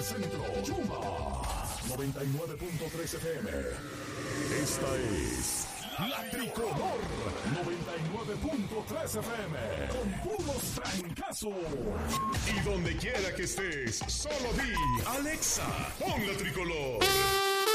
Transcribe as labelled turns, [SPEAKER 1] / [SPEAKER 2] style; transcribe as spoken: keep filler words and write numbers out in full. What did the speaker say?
[SPEAKER 1] Centro, Yuma, noventa y nueve punto tres F M. Esta es La Tricolor, noventa y nueve punto tres F M, con puros trancazos. Y donde quiera que estés, solo di, Alexa, pon La Tricolor.